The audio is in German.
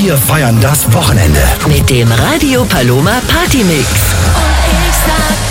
Wir feiern das Wochenende mit dem Radio Paloma Party Mix. Und ich sag